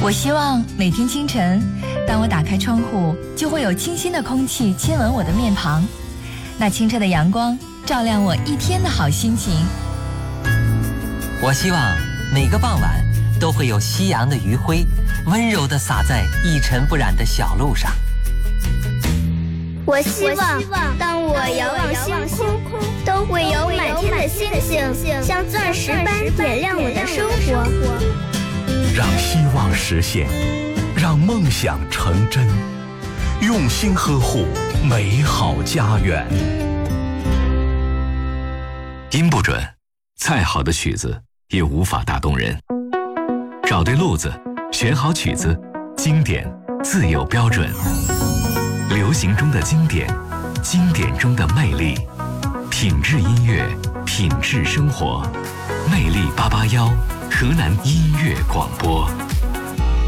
我希望每天清晨，当我打开窗户，就会有清新的空气亲吻我的面庞，那清澈的阳光照亮我一天的好心情。 我希望每个傍晚都会有夕阳的余晖温柔地洒在一尘不染的小路上。 我希望当我遥望星空，都会有满天的星星像钻石般点亮我的生活。 让希望实现，让梦想成真，用心呵护美好家园。 音不准，再好的曲子也无法打动人。找对路子，选好曲子，经典自有标准。流行中的经典，经典中的魅力，品质音乐，品质生活。魅力881，河南音乐广播。